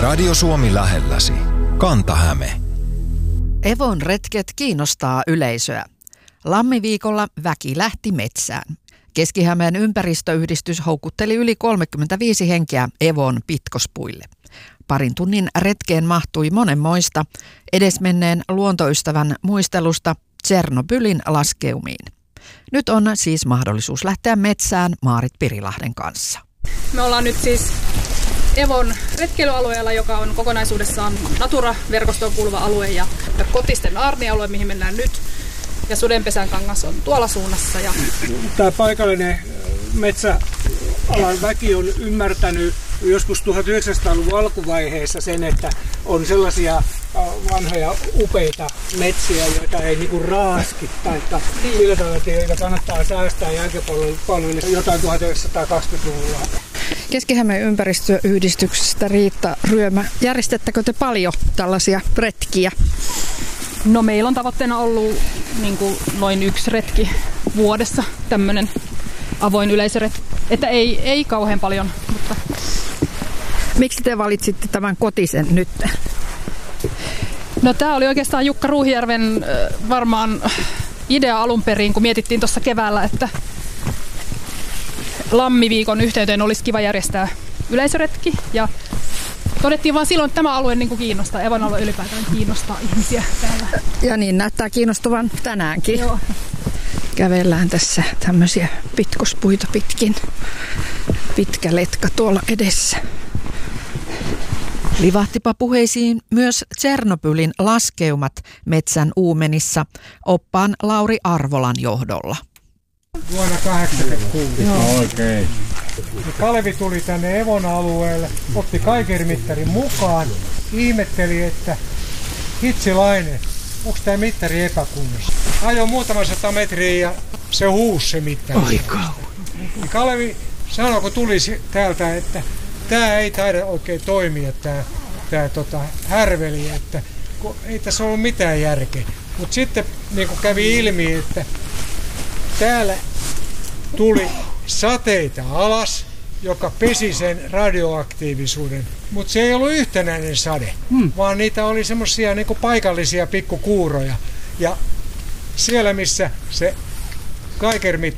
Radio Suomi lähelläsi. Kanta-Häme. Evon retket kiinnostaa yleisöä. Lammiviikolla väki lähti metsään. Keski-Hämeen ympäristöyhdistys houkutteli yli 35 henkeä Evon pitkospuille. Parin tunnin retkeen mahtui monenmoista, edesmenneen luontoystävän muistelusta Tšernobylin laskeumiin. Nyt on siis mahdollisuus lähteä metsään Maarit Pirilahden kanssa. Me ollaan nyt siis Evon retkeilyalueella, joka on kokonaisuudessaan Natura-verkostoon kuuluva alue ja Kotisten aarnialue, mihin mennään nyt. Ja Sudenpesänkangas on tuolla suunnassa. Tämä paikallinen metsäalan väki on ymmärtänyt joskus 1900-luvun alkuvaiheessa sen, että on sellaisia vanhoja upeita metsiä, joita ei niinku raaski tai sillä tavalla, joita kannattaa säästää jälkipolville jotain 1920-luvulla. Keski-Hämeen ympäristöyhdistyksestä Riitta Ryömä. Järjestättekö te paljon tällaisia retkiä? No meillä on tavoitteena ollut noin 1 retki vuodessa, tämmöinen avoin yleisöretki, että ei kauhean paljon. Mutta... Miksi te valitsitte tämän Kotisen nyt? No tämä oli oikeastaan Jukka Ruuhijärven varmaan idea alun perin, kun mietittiin tuossa keväällä, että Lammiviikon yhteyteen olisi kiva järjestää yleisöretki. Ja todettiin vaan silloin, että tämä alue kiinnostaa, Evon alue ylipäätään kiinnostaa ihmisiä täällä. Ja niin näyttää kiinnostavan tänäänkin. Joo. Kävellään tässä tämmöisiä pitkospuita pitkin. Pitkä letka tuolla edessä. Livahtipa puheisiin myös Tšernobylin laskeumat metsän uumenissa oppaan Lauri Arvolan johdolla. Vuonna 1986. No, oikein. Kalevi tuli tänne Evon alueelle, otti kaikerimittarin mukaan, ihmetteli, että hitsilainen, onko tämä mittari epäkunnossa. Ajoi muutama 100 metriä ja se huusi se mittari. Kalevi sanoi, kun tuli täältä, että tämä ei taida oikein toimia, tämä härveli, että ei tässä ollut mitään järkeä. Mutta sitten niin kävi ilmi, että täällä tuli sateita alas, joka pesi sen radioaktiivisuuden, mutta se ei ollut yhtenäinen sade, vaan niitä oli semmoisia niin paikallisia pikkukuuroja. Ja siellä, missä se kaikermittari